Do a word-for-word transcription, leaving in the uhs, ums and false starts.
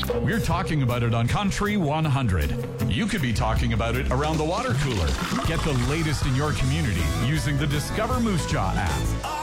We're talking about it on Country one hundred. You could be talking about it around the water cooler. Get the latest in your community using the Discover Moose Jaw app.